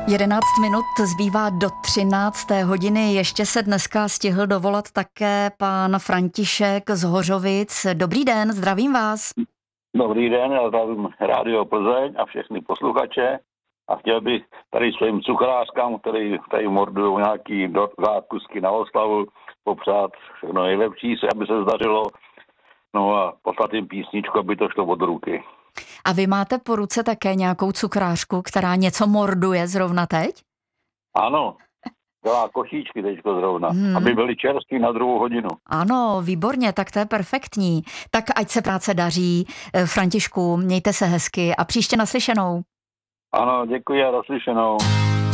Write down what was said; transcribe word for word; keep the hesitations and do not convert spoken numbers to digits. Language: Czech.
jedenáct minut zbývá do třinácté hodiny. Ještě se dneska stihl dovolat také pan František z Hořovic. Dobrý den, zdravím vás. Dobrý den, já zdravím Rádio Plzeň a všechny posluchače. A chtěl bych tady svým cukrářkám, který tady mordují nějaký zákusky na oslavu, popřát všechno nejlepší, se, aby se zdařilo. No a poslat jim písničku, aby to šlo od ruky. A vy máte po ruce také nějakou cukrářku, která něco morduje zrovna teď? Ano, dělá košíčky teďko zrovna, hmm. aby byly čerství na druhou hodinu. Ano, výborně, tak to je perfektní. Tak ať se práce daří. Františku, mějte se hezky a příště naslyšenou. Ano, děkuji a naslyšenou.